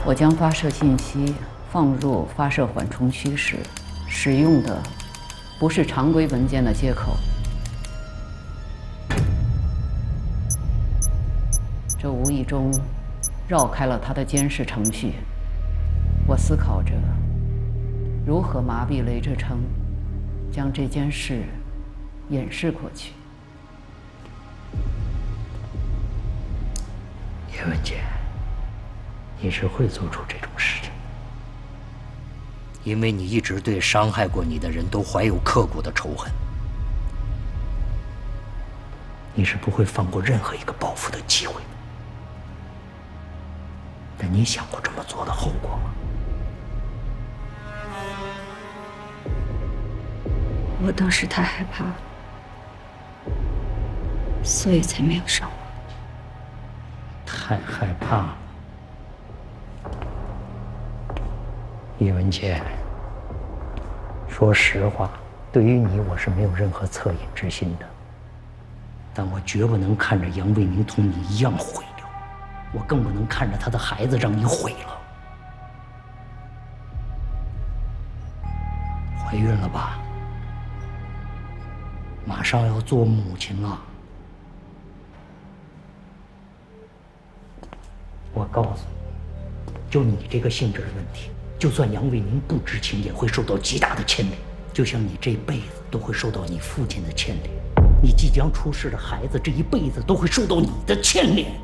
我将发射信息放入发射缓冲区时，使用的不是常规文件的接口。这无意中绕开了他的监视程序。我思考着如何麻痹雷志成，将这件事掩饰过去。 叶文洁，你是会做出这种事情的，因为你一直对伤害过你的人都怀有刻骨的仇恨，你是不会放过任何一个报复的机会的。但你想过这么做的后果吗？ 我当时太害怕了，所以才没有上网。 太害怕了。叶文洁，说实话，对于你我是没有任何恻隐之心的，但我绝不能看着杨卫民同你一样毁掉，我更不能看着他的孩子让你毁了。怀孕了吧？马上要做母亲了。我告诉你，就你这个性质的问题，就算杨卫民不知情，也会受到极大的牵连，就像你这辈子都会受到你父亲的牵连，你即将出世的孩子这一辈子都会受到你的牵连。